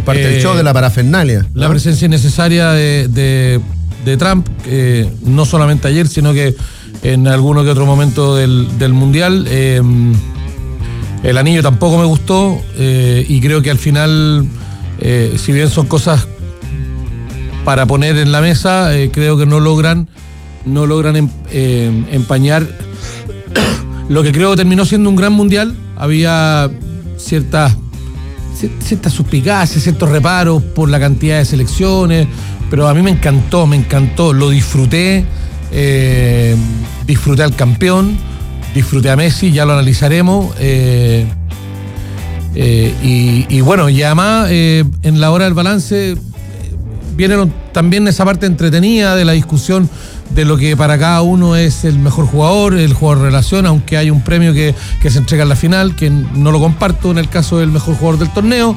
parte del show, de la parafernalia, ¿no? La presencia innecesaria de Trump, no solamente ayer, sino que en alguno que otro momento del Mundial. El anillo tampoco me gustó, y creo que al final, si bien son cosas para poner en la mesa, creo que no logran empañar lo que creo que terminó siendo un gran Mundial. Había ciertas suspicacias, ciertos reparos por la cantidad de selecciones, pero a mí me encantó, lo disfruté, disfruté al campeón, disfruté a Messi, ya lo analizaremos, y bueno, y además en la hora del balance viene también esa parte entretenida de la discusión de lo que para cada uno es el mejor jugador, el jugador de relación, aunque hay un premio que se entrega en la final, que no lo comparto en el caso del mejor jugador del torneo,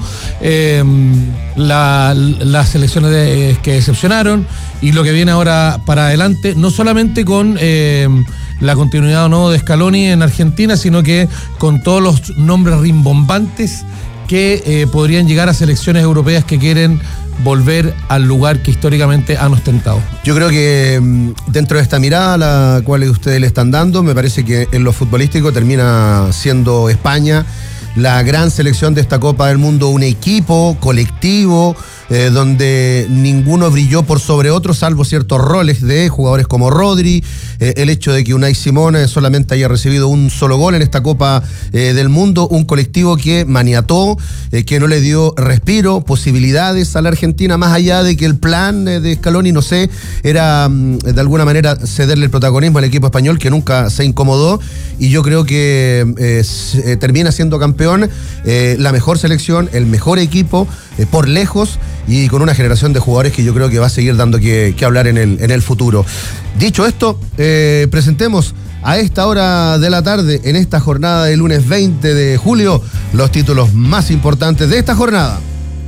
las selecciones que decepcionaron, y lo que viene ahora para adelante, no solamente con la continuidad o no de Scaloni en Argentina, sino que con todos los nombres rimbombantes que podrían llegar a selecciones europeas que quieren volver al lugar que históricamente han ostentado. Yo creo que dentro de esta mirada a la cual ustedes le están dando, me parece que en lo futbolístico termina siendo España la gran selección de esta Copa del Mundo, un equipo colectivo donde ninguno brilló por sobre otro, salvo ciertos roles de jugadores como Rodri, el hecho de que Unai Simón solamente haya recibido un solo gol en esta Copa del Mundo, un colectivo que maniató, que no le dio respiro, posibilidades a la Argentina, más allá de que el plan de Scaloni, no sé, era de alguna manera cederle el protagonismo al equipo español, que nunca se incomodó, y yo creo que termina siendo campeón la mejor selección, el mejor equipo, por lejos, y con una generación de jugadores que yo creo que va a seguir dando que hablar en el futuro. Dicho esto, presentemos a esta hora de la tarde, en esta jornada del lunes 20 de julio, los títulos más importantes de esta jornada.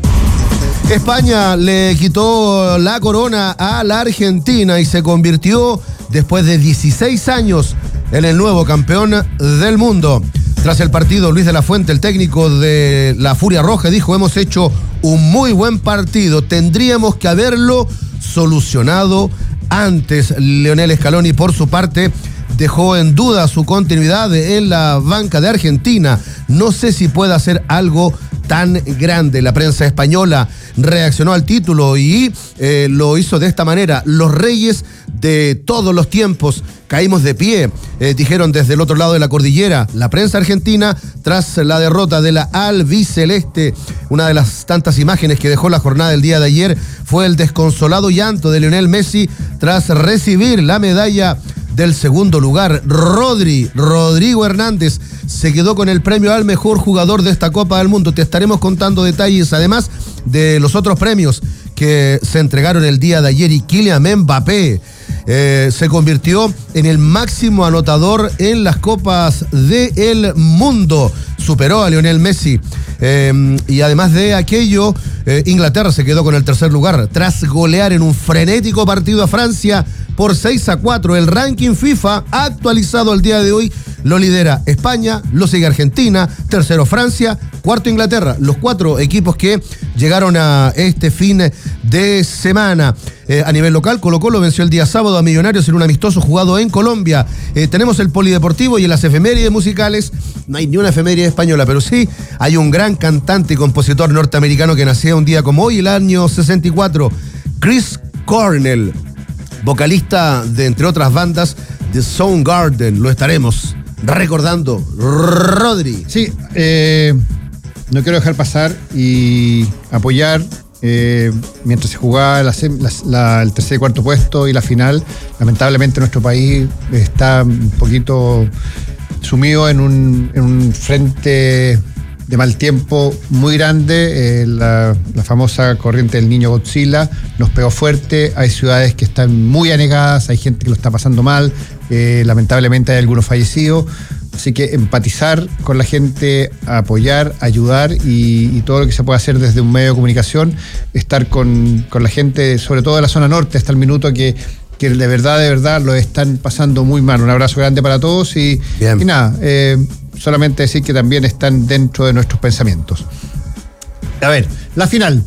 España le quitó la corona a la Argentina y se convirtió, después de 16 años, en el nuevo campeón del mundo. Tras el partido, Luis de la Fuente, el técnico de la Furia Roja, dijo: hemos hecho un muy buen partido, tendríamos que haberlo solucionado antes. Lionel Scaloni, por su parte, dejó en duda su continuidad en la banca de Argentina. No sé si puede hacer algo tan grande. La prensa española reaccionó al título y lo hizo de esta manera: los reyes de todos los tiempos, caímos de pie, dijeron desde el otro lado de la cordillera. La prensa argentina, tras la derrota de la albiceleste, una de las tantas imágenes que dejó la jornada del día de ayer fue el desconsolado llanto de Lionel Messi tras recibir la medalla del segundo lugar. Rodrigo Hernández se quedó con el premio al mejor jugador de esta Copa del Mundo. Te estaremos contando detalles, además de los otros premios que se entregaron el día de ayer. Y Kylian Mbappé se convirtió en el máximo anotador en las Copas del Mundo. Superó a Lionel Messi. Y además de aquello, Inglaterra se quedó con el tercer lugar tras golear en un frenético partido a Francia por 6-4. El ranking FIFA actualizado el día de hoy lo lidera España, lo sigue Argentina, tercero Francia, cuarto Inglaterra. Los 4 equipos que llegaron a este fin de semana. A nivel local, Colo-Colo venció el día sábado a Millonarios en un amistoso jugado en Colombia. Tenemos el polideportivo y en las efemérides musicales no hay ni una efeméride española, pero sí hay un gran cantante y compositor norteamericano que nacía un día como hoy, el año 64, Chris Cornell, vocalista de, entre otras bandas, de Soundgarden. Lo estaremos recordando. Rodri. Sí, no quiero dejar pasar y apoyar. Mientras se jugaba el tercer y cuarto puesto y la final, lamentablemente nuestro país está un poquito sumido en un frente de mal tiempo muy grande. La famosa corriente del niño Godzilla nos pegó fuerte. Hay ciudades que están muy anegadas, hay gente que lo está pasando mal, lamentablemente hay algunos fallecidos. Así que empatizar con la gente, apoyar, ayudar y todo lo que se pueda hacer desde un medio de comunicación, estar con la gente, sobre todo de la zona norte, hasta el minuto que de verdad lo están pasando muy mal. Un abrazo grande para todos y nada, solamente decir que también están dentro de nuestros pensamientos. A ver, la final.